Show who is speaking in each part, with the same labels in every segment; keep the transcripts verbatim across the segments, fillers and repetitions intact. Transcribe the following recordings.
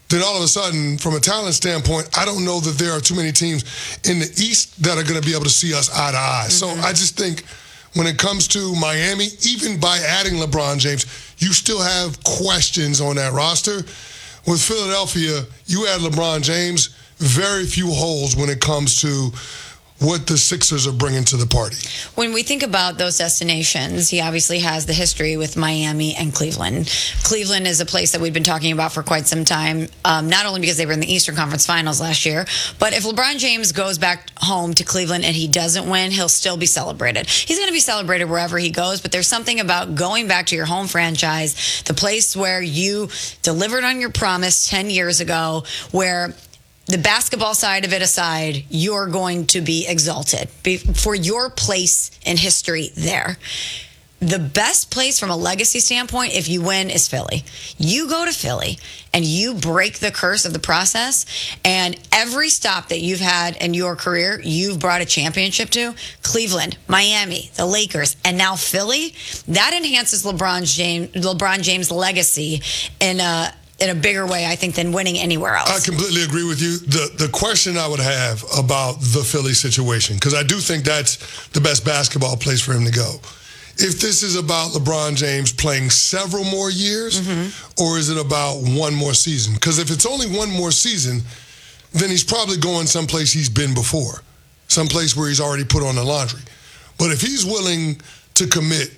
Speaker 1: then all of a sudden, from a talent standpoint, I don't know that there are too many teams in the East that are going to be able to see us eye to eye. Mm-hmm. So I just think when it comes to Miami, even by adding LeBron James, you still have questions on that roster. With Philadelphia, you add LeBron James, very few holes when it comes to what the Sixers are bringing to the party.
Speaker 2: When we think about those destinations, he obviously has the history with Miami and Cleveland. Cleveland is a place that we've been talking about for quite some time, um, not only because they were in the Eastern Conference Finals last year, but if LeBron James goes back home to Cleveland and he doesn't win, he'll still be celebrated. He's going to be celebrated wherever he goes, but there's something about going back to your home franchise, the place where you delivered on your promise ten years ago, where the basketball side of it aside, you're going to be exalted for your place in history there. The best place from a legacy standpoint, if you win, is Philly. You go to Philly and you break the curse of the process, and every stop that you've had in your career, you've brought a championship to. Cleveland, Miami, the Lakers, and now Philly. That enhances LeBron James, LeBron James' legacy in a in a bigger way, I think, than winning anywhere else.
Speaker 1: I completely agree with you. The the question I would have about the Philly situation, because I do think that's the best basketball place for him to go. If this is about LeBron James playing several more years, mm-hmm. or is it about one more season? Because if it's only one more season, then he's probably going someplace he's been before, someplace where he's already put on the laundry. But if he's willing to commit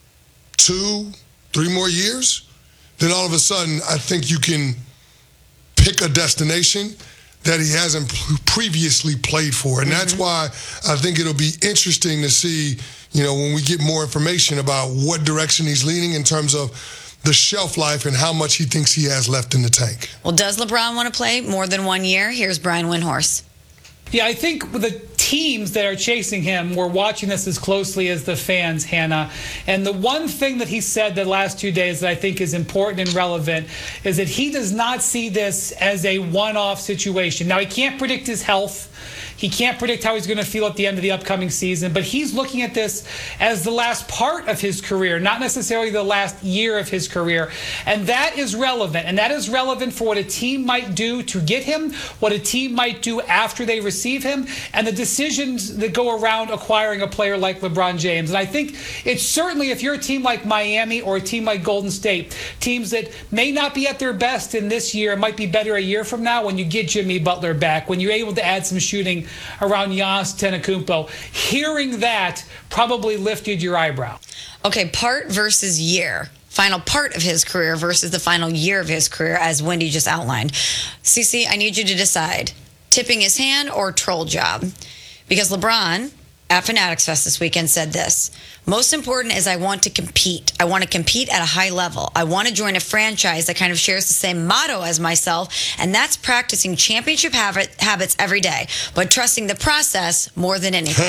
Speaker 1: two, three more years, then all of a sudden, I think you can pick a destination that he hasn't previously played for. And mm-hmm. that's why I think it'll be interesting to see, you know, when we get more information about what direction he's leaning in terms of the shelf life and how much he thinks he has left in the tank.
Speaker 2: Well, does LeBron want to play more than one year? Here's Brian Windhorst.
Speaker 3: Yeah, I think the teams that are chasing him were watching this as closely as the fans, Hannah. And the one thing that he said the last two days that I think is important and relevant is that he does not see this as a one-off situation. Now, he can't predict his health. He can't predict how he's going to feel at the end of the upcoming season, but he's looking at this as the last part of his career, not necessarily the last year of his career. And that is relevant, and that is relevant for what a team might do to get him, what a team might do after they receive him, and the decisions that go around acquiring a player like LeBron James. And I think it's certainly, if you're a team like Miami or a team like Golden State, teams that may not be at their best in this year, might be better a year from now when you get Jimmy Butler back, when you're able to add some shooting around Giannis Antetokounmpo. Hearing that probably lifted your eyebrow.
Speaker 2: Okay, part versus year. Final part of his career versus the final year of his career, as Wendy just outlined. Cece, I need you to decide, tipping his hand or troll job? Because LeBron at Fanatics Fest this weekend said this: most important is I want to compete. I want to compete at a high level. I want to join a franchise that kind of shares the same motto as myself, and that's practicing championship habit, habits every day, but trusting the process more than anything.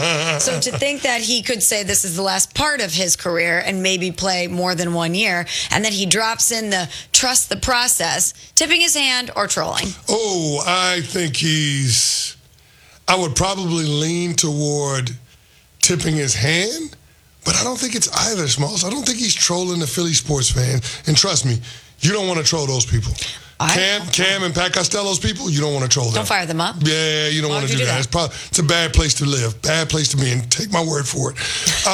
Speaker 2: So to think that he could say this is the last part of his career and maybe play more than one year, and then he drops in the trust the process, tipping his hand or trolling?
Speaker 1: Oh, I think he's... I would probably lean toward tipping his hand, but I don't think it's either, Smalls. I don't think he's trolling the Philly sports fan. And trust me, you don't want to troll those people. I, Cam, Cam and Pat Costello's people, you don't want to troll them.
Speaker 2: Don't fire them up.
Speaker 1: Yeah, you don't want to do, do that. that. It's, probably, it's a bad place to live, bad place to be, and take my word for it.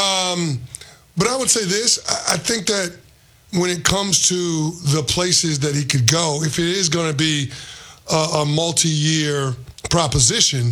Speaker 1: Um, but I would say this. I, I think that when it comes to the places that he could go, if it is going to be a, a multi-year proposition,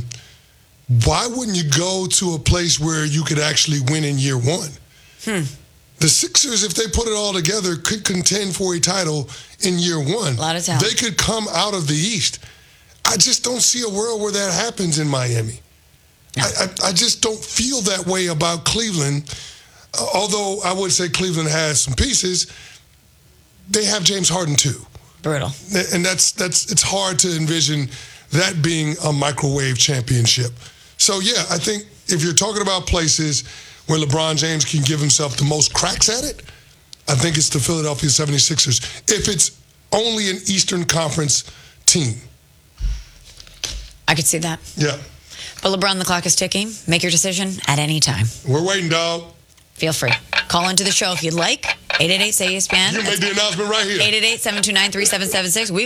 Speaker 1: why wouldn't you go to a place where you could actually win in year one? Hmm. The Sixers, if they put it all together, could contend for a title in year one.
Speaker 2: A lot of talent.
Speaker 1: They could come out of the East. I just don't see a world where that happens in Miami. No. I, I, I just don't feel that way about Cleveland. Uh, although I would say Cleveland has some pieces, they have James Harden too.
Speaker 2: Brutal.
Speaker 1: And that's that's it's hard to envision that being a microwave championship. So, yeah, I think if you're talking about places where LeBron James can give himself the most cracks at it, I think it's the Philadelphia seventy-sixers. If it's only an Eastern Conference team.
Speaker 2: I could see that.
Speaker 1: Yeah.
Speaker 2: But LeBron, the clock is ticking. Make your decision at any time.
Speaker 1: We're waiting, dog.
Speaker 2: Feel free. Call into the show if you'd like. eight eight eight, S A Y, E S P N.
Speaker 1: You made the announcement right here.
Speaker 2: eight eight eight, seven two nine, three seven seven six. We